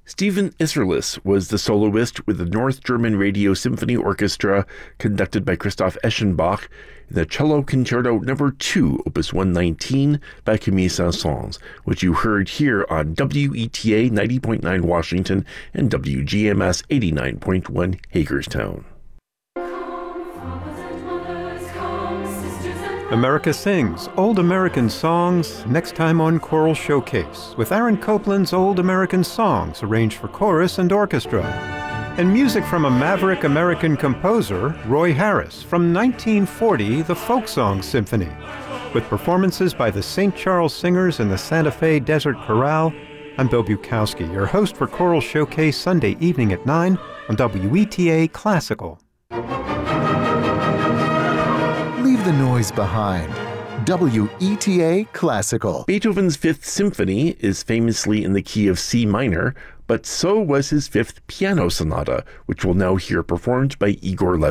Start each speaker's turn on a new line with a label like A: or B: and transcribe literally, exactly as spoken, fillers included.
A: Stephen Isserlis was the soloist with the North German Radio Symphony Orchestra, conducted by Christoph Eschenbach, in the Cello Concerto Number two, Opus one nineteen by Camille Saint-Saëns, which you heard here on W E T A ninety point nine Washington and W G M S eighty-nine point one Hagerstown.
B: America Sings, Old American Songs, next time on Choral Showcase, with Aaron Copland's Old American Songs arranged for chorus and orchestra. And music from a maverick American composer, Roy Harris, from nineteen forty, the Folk Song Symphony, with performances by the Saint Charles Singers and the Santa Fe Desert Chorale. I'm Bill Bukowski, your host for Choral Showcase, Sunday evening at nine on W E T A Classical.
C: Leave the noise behind. W E T A Classical.
A: Beethoven's Fifth Symphony is famously in the key of C minor, but so was his Fifth Piano Sonata, which we'll now hear performed by Igor Levin.